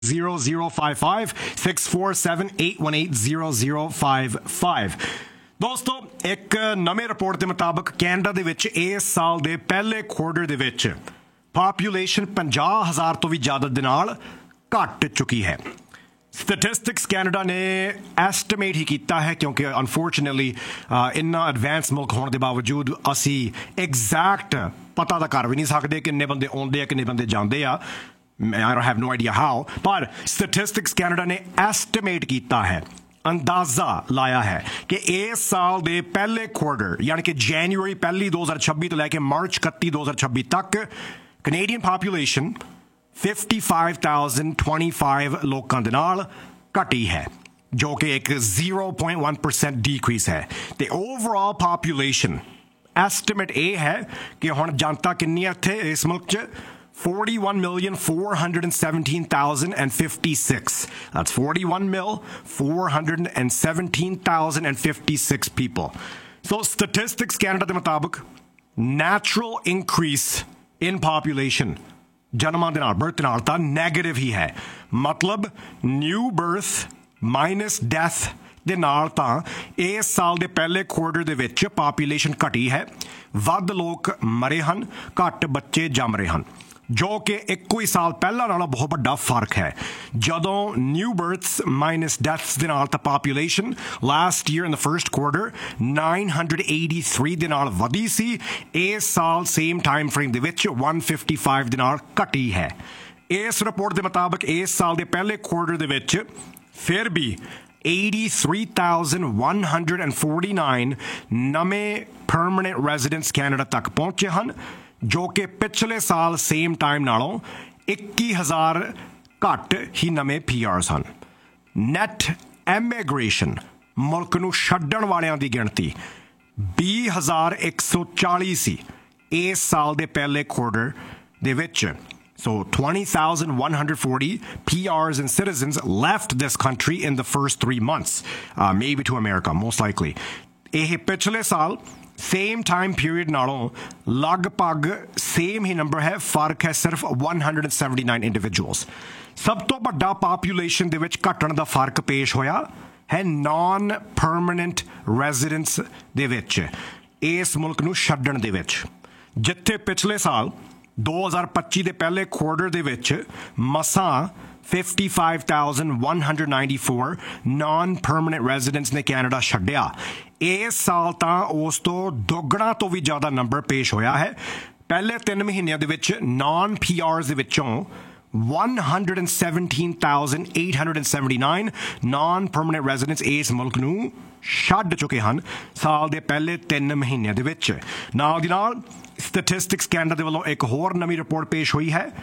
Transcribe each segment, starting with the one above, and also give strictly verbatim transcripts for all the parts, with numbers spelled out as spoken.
zero zero five five six four seven eight one eight zero zero five five ਦੋਸਤੋ ਇੱਕ ਨਵੀਂ report ਦੇ ਮੁਤਾਬਕ ਕੈਨੇਡਾ ਦੇ ਵਿੱਚ ਇਸ ਸਾਲ ਦੇ ਪਹਿਲੇ ਕੁਆਰਟਰ ਦੇ ਵਿੱਚ ਪਾਪੂਲੇਸ਼ਨ ਪੰਜਾਹ ਹਜ਼ਾਰ ਤੋਂ ਵੀ ਜ਼ਿਆਦਾ ਦੇ ਨਾਲ ਘਟ ਚੁੱਕੀ ਹੈ। ਸਟੈਟਿਸਟਿਕਸ ਕੈਨੇਡਾ ਨੇ ਐਸਟੀਮੇਟ ਹੀ ਕੀਤਾ ਹੈ ਕਿਉਂਕਿ ਅਨਫੋਰਚੂਨੇਟਲੀ ਇੰਨਾ ਐਡਵਾਂਸ ਮੁਲਕ ਹੋਣ ਦੇ ਬਾਵਜੂਦ ਅਸੀਂ ਐਗਜ਼ੈਕਟ ਪਤਾ ਤਾਂ ਕਰ ਵੀ ਨਹੀਂ ਸਕਦੇ ਕਿੰਨੇ ਬੰਦੇ ਆਉਂਦੇ ਆ ਕਿੰਨੇ ਬੰਦੇ ਜਾਂਦੇ ਆ। I don't have no idea how, but Statistics Canada ਨੇ ਐਸਟੀਮੇਟ ਕੀਤਾ ਹੈ, ਅੰਦਾਜ਼ਾ ਲਾਇਆ ਹੈ ਕਿ ਇਸ ਸਾਲ ਦੇ ਪਹਿਲੇ ਕੁਆਰਟਰ ਯਾਨੀ ਕਿ ਜਨਵਰੀ ਪਹਿਲੀ ਦੋ ਹਜ਼ਾਰ ਛੱਬੀ ਤੋਂ ਲੈ ਕੇ ਮਾਰਚ ਇਕੱਤੀ ਦੋ ਹਜ਼ਾਰ ਛੱਬੀ ਤੱਕ Canadian population fifty-five thousand twenty-five ਲੋਕਾਂ ਦੇ ਨਾਲ ਘਟੀ ਹੈ, ਜੋ ਕਿ ਇੱਕ zero point one percent decrease ਹੈ। ਤੇ ਓਵਰਆਲ ਪਾਪੂਲੇਸ਼ਨ ਐਸਟੀਮੇਟ ਇਹ ਹੈ ਕਿ ਹੁਣ ਜਨਤਾ ਕਿੰਨੀ ਹੈ ਇੱਥੇ ਇਸ ਮੁਲਕ 'ਚ forty-one million four hundred seventeen thousand fifty-six. That's forty-one mil four hundred seventeen thousand fifty-six people. So Statistics Canada ਦੇ ਮੁਤਾਬਕ natural increase in population ਜਨਮਾਂ ਦੇ ਨਾਲ birth ਨਾਲ ਤਾਂ negative ਹੀ ਹੈ, ਮਤਲਬ new birth minus death ਦੇ ਨਾਲ ਤਾਂ ਇਸ ਸਾਲ ਦੇ ਪਹਿਲੇ ਕੁਆਰਟਰ ਦੇ ਵਿੱਚ ਪਾਪੂਲੇਸ਼ਨ ਘਟੀ ਹੈ, ਵੱਧ ਲੋਕ ਮਰੇ ਹਨ, ਘੱਟ ਬੱਚੇ ਜੰਮ ਰਹੇ ਹਨ, ਜੋ ਕਿ ਇੱਕੋ ਹੀ ਸਾਲ ਪਹਿਲਾਂ ਨਾਲੋਂ ਬਹੁਤ ਵੱਡਾ ਫਰਕ ਹੈ। ਜਦੋਂ ਨਿਊ ਬਰਥਸ ਮਾਈਨਸ ਡੈਥਸ ਦੇ ਨਾਲ ਤਾਂ population last year in the first quarter nine hundred eighty-three ਦੇ ਨਾਲ ਵਧੀ ਸੀ, ਇਸ ਸਾਲ ਸੇਮ ਟਾਈਮ ਫਰੇਮ ਦੇ ਵਿੱਚ one fifty-five ਦੇ ਨਾਲ ਘਟੀ ਹੈ। ਇਸ ਰਿਪੋਰਟ ਦੇ ਮੁਤਾਬਕ ਇਸ ਸਾਲ ਦੇ ਪਹਿਲੇ ਕੁਆਰਟਰ ਦੇ ਵਿੱਚ ਫਿਰ ਵੀ eighty-three thousand one hundred forty-nine ਨਵੇਂ ਪਰਮਾਨੈਂਟ ਰੈਜ਼ੀਡੈਂਟਸ ਕੈਨੇਡਾ ਤੱਕ ਪਹੁੰਚੇ ਹਨ, ਜੋ ਕਿ ਪਿਛਲੇ ਸਾਲ ਸੇਮ ਟਾਈਮ ਨਾਲੋਂ ਇੱਕੀ ਹਜ਼ਾਰ ਘੱਟ ਹੀ ਨਵੇਂ ਪੀ ਆਰਸ ਹਨ। ਨੈਟ ਐਮੀਗ੍ਰੇਸ਼ਨ ਮੁਲਕ ਨੂੰ ਛੱਡਣ ਵਾਲਿਆਂ ਦੀ ਗਿਣਤੀ ਵੀਹ ਹਜ਼ਾਰ ਇੱਕ ਸੌ ਚਾਲੀ ਸੀ ਇਸ ਸਾਲ ਦੇ ਪਹਿਲੇ ਕੁਆਰਟਰ ਦੇ ਵਿੱਚ। So twenty thousand one hundred forty P Rs and citizens left this country in the first three months, uh, maybe to America, most likely. ਇਹ ਪਿਛਲੇ ਸਾਲ ਸੇਮ ਟਾਈਮ ਪੀਰੀਅਡ ਨਾਲੋਂ ਲਗਭਗ ਸੇਮ ਹੀ ਨੰਬਰ ਹੈ, ਫਰਕ ਹੈ ਸਿਰਫ one hundred seventy-nine ਇੰਡੀਵਿਜੂਅਲਸ। ਸਭ ਤੋਂ ਵੱਡਾ ਪਾਪੂਲੇਸ਼ਨ ਦੇ ਵਿੱਚ ਘਟਣ ਦਾ ਫਰਕ ਪੇਸ਼ ਹੋਇਆ ਹੈ ਨਾਨ ਪਰਮਾਨੈਂਟ ਰੈਜ਼ੀਡੈਂਟਸ ਦੇ ਵਿੱਚ, ਇਸ ਮੁਲਕ ਨੂੰ ਛੱਡਣ ਦੇ ਵਿੱਚ, ਜਿੱਥੇ ਪਿਛਲੇ ਸਾਲ ਦੋ ਹਜ਼ਾਰ ਪੱਚੀ ਦੇ ਪਹਿਲੇ ਕੁਆਰਟਰ ਦੇ ਵਿੱਚ ਮਸਾਂ fifty-five thousand one hundred ninety-four naan permanent residents ਨੇ ਕੈਨੇਡਾ ਛੱਡਿਆ, ਇਸ ਸਾਲ ਤਾਂ ਉਸ ਤੋਂ ਦੁੱਗਣਾ ਤੋਂ ਵੀ ਜ਼ਿਆਦਾ ਨੰਬਰ ਪੇਸ਼ ਹੋਇਆ ਹੈ। ਪਹਿਲੇ ਤਿੰਨ ਮਹੀਨਿਆਂ ਦੇ ਵਿੱਚ ਨਾਨ ਪੀ ਆਰਸ ਦੇ ਵਿੱਚੋਂ one hundred seventeen thousand eight hundred seventy-nine naan permanent residents ਇਸ ਮੁਲਕ ਨੂੰ ਛੱਡ ਚੁੱਕੇ ਹਨ ਸਾਲ ਦੇ ਪਹਿਲੇ ਤਿੰਨ ਮਹੀਨਿਆਂ ਦੇ ਵਿੱਚ। ਨਾਲ ਦੀ ਨਾਲ ਸਟੈਟਿਸਟਿਕਸ ਕੈਨੇਡਾ ਦੇ ਵੱਲੋਂ ਇੱਕ ਹੋਰ ਨਵੀਂ ਰਿਪੋਰਟ ਪੇਸ਼ ਹੋਈ ਹੈ,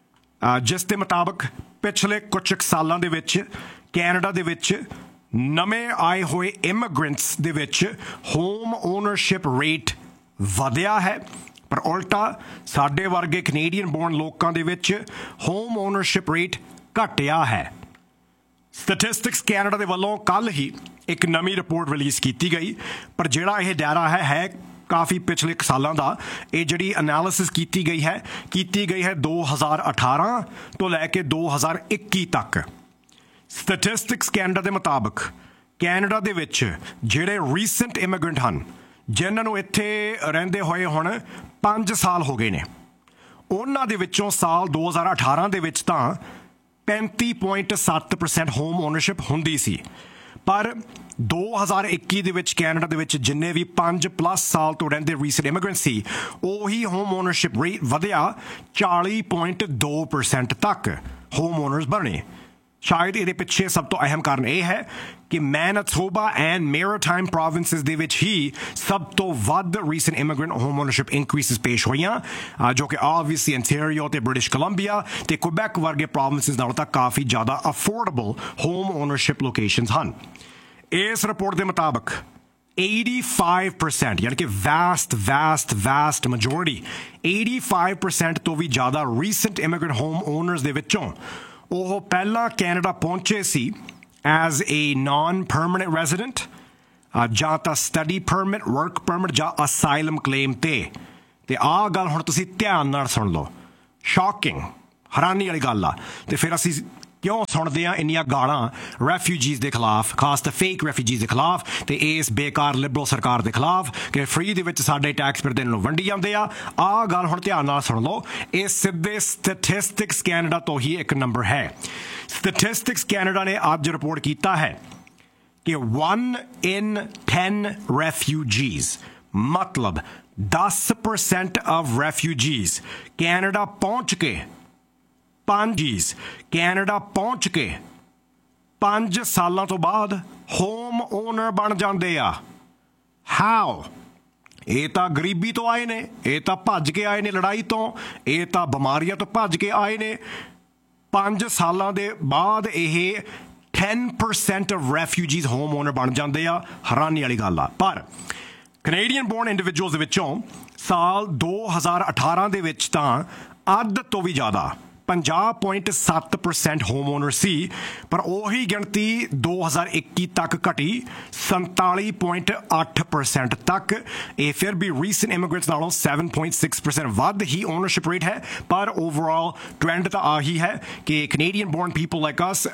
ਜਿਸ ਦੇ ਮੁਤਾਬਕ ਪਿਛਲੇ ਕੁਝ ਸਾਲਾਂ ਦੇ ਵਿੱਚ ਕੈਨੇਡਾ ਦੇ ਵਿੱਚ ਨਵੇਂ ਆਏ ਹੋਏ ਇਮੀਗ੍ਰੈਂਟਸ ਦੇ ਵਿੱਚ ਹੋਮ ਓਨਰਸ਼ਿਪ ਰੇਟ ਵਧਿਆ ਹੈ, ਪਰ ਉਲਟਾ ਸਾਡੇ ਵਰਗੇ ਕੈਨੇਡੀਅਨ ਬੋਰਨ ਲੋਕਾਂ ਦੇ ਵਿੱਚ ਹੋਮ ਓਨਰਸ਼ਿਪ ਰੇਟ ਘਟਿਆ ਹੈ। ਸਟੈਟਿਸਟਿਕਸ ਕੈਨੇਡਾ ਦੇ ਵੱਲੋਂ ਕੱਲ੍ਹ ਹੀ ਇੱਕ ਨਵੀਂ ਰਿਪੋਰਟ ਰਿਲੀਜ਼ ਕੀਤੀ ਗਈ, ਪਰ ਜਿਹੜਾ ਇਹ ਡਾਟਾ ਹੈ ਹੈ ਕਾਫੀ ਪਿਛਲੇ ਸਾਲਾਂ ਦਾ। ਇਹ ਜਿਹੜੀ ਅਨਾਲਿਸਿਸ ਕੀਤੀ ਗਈ ਹੈ ਕੀਤੀ ਗਈ ਹੈ ਦੋ ਹਜ਼ਾਰ ਅਠਾਰਾਂ ਤੋਂ ਲੈ ਕੇ ਦੋ ਹਜ਼ਾਰ ਇੱਕੀ ਤੱਕ। ਸਟੈਟਿਸਟਿਕਸ ਕੈਨੇਡਾ ਦੇ ਮੁਤਾਬਕ ਕੈਨੇਡਾ ਦੇ ਵਿੱਚ ਜਿਹੜੇ ਰੀਸੈਂਟ ਇਮੀਗ੍ਰੈਂਟ ਹਨ, ਜਿਨ੍ਹਾਂ ਨੂੰ ਇੱਥੇ ਰਹਿੰਦੇ ਹੋਏ ਹੁਣ ਪੰਜ ਸਾਲ ਹੋ ਗਏ ਨੇ, ਉਹਨਾਂ ਦੇ ਵਿੱਚੋਂ ਸਾਲ ਦੋ ਹਜ਼ਾਰ ਅਠਾਰਾਂ ਦੇ ਵਿੱਚ ਤਾਂ ਪੈਂਤੀ ਪੁਆਇੰਟ ਸੱਤ ਪਰਸੈਂਟ ਹੋਮ ਓਨਰਸ਼ਿਪ ਹੁੰਦੀ ਸੀ, ਪਰ ਦੋ ਹਜ਼ਾਰ ਇੱਕੀ ਦੇ ਵਿੱਚ ਕੈਨੇਡਾ ਦੇ ਵਿੱਚ ਜਿੰਨੇ ਵੀ ਪੰਜ ਪਲੱਸ ਸਾਲ ਤੋਂ ਰਹਿੰਦੇ ਰੀਸੈਂਟ ਇਮੀਗ੍ਰੈਂਟ ਸੀ, ਉਹੀ ਹੋਮ ਓਨਰਸ਼ਿਪ ਰੇਟ ਵਧਿਆ ਚਾਲੀ ਪੁਆਇੰਟ ਦੋ ਪਰਸੈਂਟ ਤੱਕ ਹੋਮ ਓਨਰਸ ਬਣੇ। ਸ਼ਾਇਦ ਇਹਦੇ ਪਿੱਛੇ ਸਭ ਤੋਂ ਅਹਿਮ ਕਾਰਨ ਇਹ ਹੈ ਕਿ ਮੈਨੀਟੋਬਾ ਐਂਡ ਮੈਰੀਟਾਈਮ ਪ੍ਰੋਵਿੰਸਿਸ ਦੇ ਵਿੱਚ ਹੀ ਸਭ ਤੋਂ ਵੱਧ ਰੀਸੈਂਟ ਇਮੀਗ੍ਰੈਂਟ ਹੋਮ ਓਨਰਸ਼ਿਪ ਇਨਕਰੀਸਿਸ ਪੇਸ਼ ਹੋਈਆਂ, ਜੋ ਕਿ ਆਬਵੀਅਸਲੀ ਅੰਟੈਰੀਓ ਤੇ ਬ੍ਰਿਟਿਸ਼ ਕੋਲੰਬੀਆ ਤੇ ਕੁਬੈਕ ਵਰਗੇ ਪ੍ਰੋਵਿੰਸਿਸ ਨਾਲੋਂ ਤਾਂ ਕਾਫੀ ਜ਼ਿਆਦਾ ਅਫੋਰਡੇਬਲ ਹੋਮ ਓਨਰਸ਼ਿਪ ਲੋਕੇਸ਼ਨਸ ਹਨ। ਇਸ ਰਿਪੋਰਟ ਦੇ ਮੁਤਾਬਕ eighty-five percent ਯਾਨੀ ਕਿ West West West majority eighty-five percent ਤੋਂ ਵੀ ਜ਼ਿਆਦਾ ਰੀਸੈਂਟ ਇਮੀਗ੍ਰੈਂਟ ਹੋਮ ਓਨਰਸ ਦੇ ਵਿੱਚੋਂ ਉਹ ਪਹਿਲਾਂ ਕੈਨੇਡਾ ਪਹੁੰਚੇ ਸੀ as a naan permanent resident, ਜਾਂ ਤਾਂ ਸਟੱਡੀ ਪਰਮਿਟ, ਵਰਕ ਪਰਮਿਟ ਜਾਂ ਅਸਾਈਲਮ ਕਲੇਮ ਤੇ। ਤੇ ਆਹ ਗੱਲ ਹੁਣ ਤੁਸੀਂ ਧਿਆਨ ਨਾਲ ਸੁਣ ਲਓ, ਸ਼ੌਕਿੰਗ, ਹੈਰਾਨੀ ਵਾਲੀ ਗੱਲ ਆ। ਤੇ ਫਿਰ ਅਸੀਂ क्यों सुनते हैं इन्नियां गालां रेफ्यूजीज के खिलाफ, खास तो फेक रेफ्यूजीज के खिलाफ तो इस बेकार लिबरल सरकार के खिलाफ कि फ्री दे विच साडे टैक्स पर दिन वंडी जाते आ। आ गल हुण ध्यान नाल सुन लो, ये सीधे स्टैटिस्टिक्स कैनेडा तो ही एक नंबर है। स्टैटिस्टिक्स कैनेडा ने अज रिपोर्ट किया है कि वन इन टेन रेफ्यूजीज, मतलब दस परसेंट ऑफ रेफ्यूजीज कैनेडा पहुंच के पांजीज कैनेडा पहुंच के पांच सालों तो बाद होम ओनर बन जाते आ। हाउ? ये तो गरीबी तो आए ने, ये तो भज के आए ने लड़ाई तो, ये तो बीमारियां तो भज के आए ने। पांच सालों के बाद ये ten percent of refugees home owner बन जाते आ। हैरानी वाली गल आ। पर कनेडियन बोर्न इंडिविजुअल्स दे विचों साल दो हज़ार अठारह दे विच तां अद्ध तो भी ज़्यादा पंजाह पॉइंट सत्त परसेंट होम ओनर सी, पर उही गिणती दो हज़ार इक्की तक घटी संताली पॉइंट अठ परसेंट तक। ये फिर भी रीसेंट इमिग्रेंट्स नालों सैवन पॉइंट सिक्स परसेंट वध ही ओनरशिप रेट है, पर ओवरऑल ट्रेंड तो आही है कि Canadian born people like us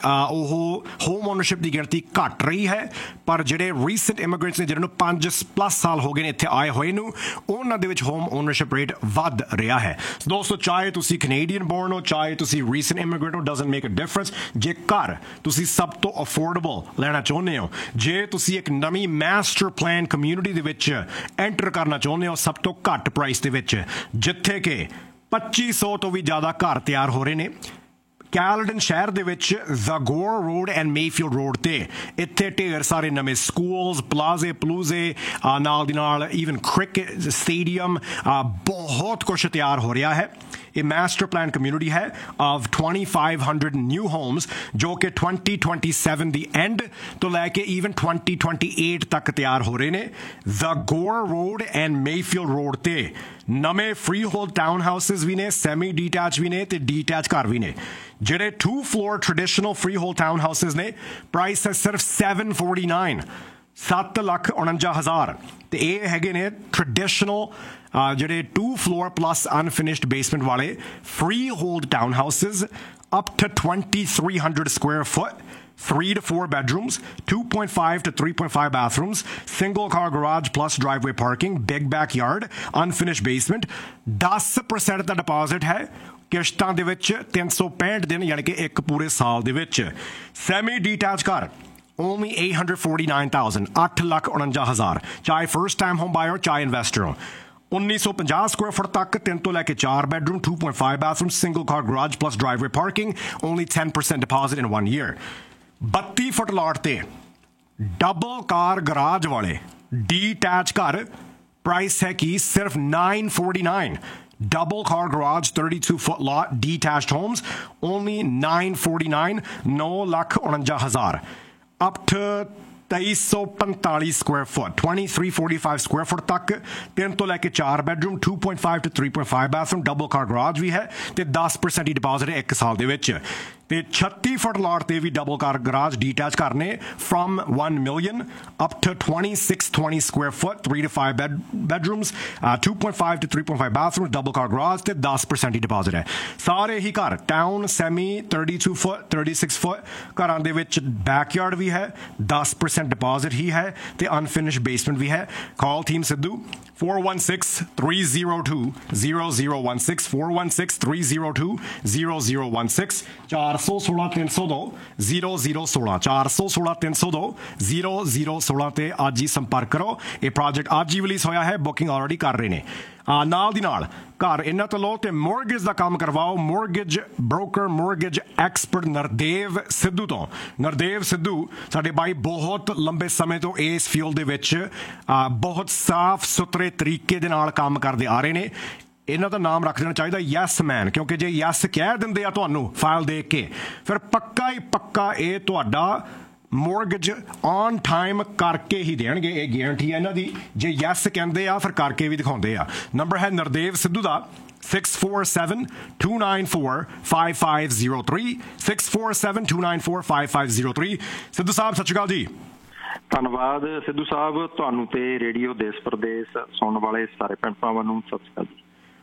home ownership की गिणती घट रही है। पर ਜਿਹੜੇ ਰੀਸੈਂਟ ਇਮੀਗ੍ਰੈਂਟਸ ਨੇ ਜਿਹਨਾਂ ਨੂੰ ਪੰਜ ਪਲੱਸ ਸਾਲ ਹੋ ਗਏ ਨੇ ਇੱਥੇ ਆਏ ਹੋਏ ਨੂੰ, ਉਹਨਾਂ ਦੇ ਵਿੱਚ ਹੋਮ ਓਨਰਸ਼ਿਪ ਰੇਟ ਵੱਧ ਰਿਹਾ ਹੈ। ਦੋਸਤੋ, ਚਾਹੇ ਤੁਸੀਂ ਕੈਨੇਡੀਅਨ ਬੋਰਨ ਹੋ, ਚਾਹੇ ਤੁਸੀਂ ਰੀਸੈਂਟ ਇਮੀਗ੍ਰੈਂਟ ਹੋ, ਡਜ਼ਨਟ ਮੇਕ ਅ ਡਿਫਰੈਂਸ। ਜੇ ਘਰ ਤੁਸੀਂ ਸਭ ਤੋਂ ਅਫੋਰਡੇਬਲ ਲੈਣਾ ਚਾਹੁੰਦੇ ਹੋ, ਜੇ ਤੁਸੀਂ ਇੱਕ ਨਵੀਂ ਮਾਸਟਰ ਪਲਾਨ ਕਮਿਊਨਿਟੀ ਦੇ ਵਿੱਚ ਐਂਟਰ ਕਰਨਾ ਚਾਹੁੰਦੇ ਹੋ ਸਭ ਤੋਂ ਘੱਟ ਪ੍ਰਾਈਸ ਦੇ ਵਿੱਚ, ਜਿੱਥੇ ਕਿ ਪੱਚੀ ਸੌ ਤੋਂ ਵੀ ਜ਼ਿਆਦਾ ਘਰ ਤਿਆਰ ਹੋ ਰਹੇ ਨੇ कैलडन शहर दे विच ज़ागोर रोड एंड मेफील्ड रोड ते इत्थे ढेर सारे नवे स्कूल्स, प्लाजे प्लूजे, नाल दी नाल ईवन क्रिकेट स्टेडियम, बहुत कुछ तैयार हो रहा है। ये मास्टर प्लान कम्यूनिटी है of twenty five hundred new Holmes जो कि twenty twenty seven the and तो लैके ईवन ट्वेंटी ट्वेंटी एट तक तैयार हो रहे ने। ज़ागोर रोड एंड मेफील्ड रोड ते नवे फ्री होल्ड टाउन हाउसिस भी ने, सैमी डीटैच भी ने ते डीटैच घर भी ने। ਜਿਹੜੇ to floor traditional free hold town houses ने प्राइस है सिर्फ सैवन फोर्टी नाइन, सत्त लख उणंजा हज़ार। तो ये हैगे ने ट्रेडिशनल ਜਿਹੜੇ to floor plus unfinished basement वाले free hold town houses up to twenty-three hundred square foot, three to four bedrooms, two point five to three point five bathrooms, single car garage plus driveway parking, big backyard, unfinished basement। ten percent the deposit है किश्तां दे विच तीन सौ पैंठ दिन, यानी कि एक पूरे साल दे विच। Sami detach घर only eight hundred forty-nine thousand, आठ लाख उणंजा हज़ार, चाहे फर्स्ट टाइम होम बायर चाहे इन्वेस्टर हो। उन्नीस सौ पचास स्क्वायर फुट तक, तीन तो लैके चार bedroom, two point five bathroom, single car garage plus driveway parking, only ten percent deposit in one year. बत्ती फुट लॉट ते डबल कार गराज वाले डीटैच घर प्राइस है कि सिर्फ nine forty nine. Double car garage, thirty-two foot lot, detached homes, only nine forty-nine, नौ लाख उणंजा हज़ार। Up to तेईस सौ पैंतालीस square foot, twenty-three forty-five square foot तक, तीन तो लैके चार bedroom, two point five to three point five bathroom, double car garage भी है ते दस परसेंट ही डिपॉजिट है एक साल दे विच। ते छत्ती फुट लॉट ते भी डबल कार गराज डीटैच करने from one million up to twenty-six twenty square foot, three to five bed bedrooms, uh, two point five to three point five bathrooms, double car garage ते दस percent ही deposit है। सारे ही घर town Sami thirty-two foot, thirty-six foot घरां दे विच backyard भी है, दस percent deposit ही है ते अनफिनिश्ड बेसमेंट भी है। Call team Sidhu four one six, three zero two, zero zero one six, four one six, three zero two, zero zero one six, चार सौ सोलह तीन सौ दो जीरो जीरो सोलह, चार सौ सोलह तीन सौ दो जीरो जीरो सोलह ते आज ही संपर्क करो। ये प्रोजेक्ट आज ही रिलीज होया है, बुकिंग ऑलरेडी कर रहे ने। आ, नाल दी नाल घर इन्ना तो लो ते मोरगेज का काम करवाओ। Mortgage broker, mortgage expert Nardev Sidhu तो। नरदेव सिद्धू साडे भाई बहुत लंबे समय तो इस फील्ड दे विच बहुत साफ सुथरे तरीके दे नाल काम करदे आ रहे ने। इन्हां दा नाम रख देना चाहिए यस मैन, क्योंकि जे यस कह दिंदे आ तुहानूं फाइल देख के, फिर पक्का ही पक्का ये तुहाडा मोरगेज ऑन टाइम करके ही देणगे। ये गारंटी है इन्हां दी। जे यस कहंदे आ फिर करके भी दिखाउंदे आ। नंबर है नरदेव सिद्धू दा six four seven, two nine four, five five zero three, six four seven, two nine four, five five zero three। Sidhu साहब सत श्री अकाल जी। ਧੰਨਵਾਦ ਸਿੱਧੂ ਸਾਹਿਬ, ਤੁਹਾਨੂੰ ਤੇ ਰੇਡੀਓ ਦੇਸ਼ ਪ੍ਰਦੇਸ਼ ਸੁਣਨ ਵਾਲੇ ਸਾਰੇ ਭੈਣ ਭਰਾਵਾਂ ਨੂੰ ਸਤਿ ਸ਼੍ਰੀ ਅਕਾਲ ਜੀ।